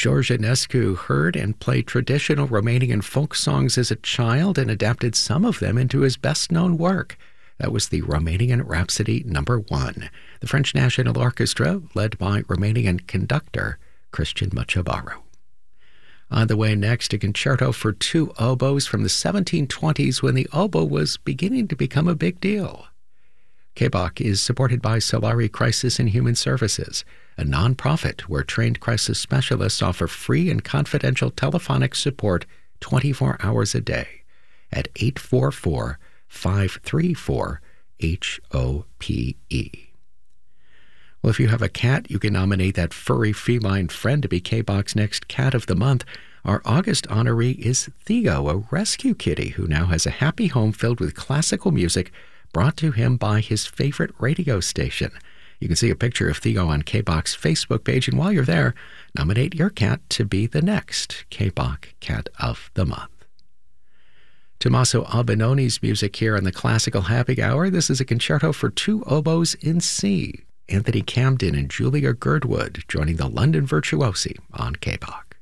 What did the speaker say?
George Enescu heard and played traditional Romanian folk songs as a child and adapted some of them into his best-known work. That was the Romanian Rhapsody No. 1, the French National Orchestra, led by Romanian conductor Cristian Mucebaru. On the way next, a concerto for two oboes from the 1720s when the oboe was beginning to become a big deal. KBOC is supported by Solari Crisis and Human Services, a nonprofit where trained crisis specialists offer free and confidential telephonic support 24 hours a day at 844-534-HOPE. Well, if you have a cat, you can nominate that furry feline friend to be KBOC's next Cat of the Month. Our August honoree is Theo, a rescue kitty who now has a happy home filled with classical music brought to him by his favorite radio station. You can see a picture of Theo on KBOC's Facebook page, and while you're there, nominate your cat to be the next KBOC Cat of the Month. Tommaso Albinoni's music here on the Classical Happy Hour. This is a concerto for two oboes in C. Anthony Camden and Julia Girdwood joining the London Virtuosi on KBOC.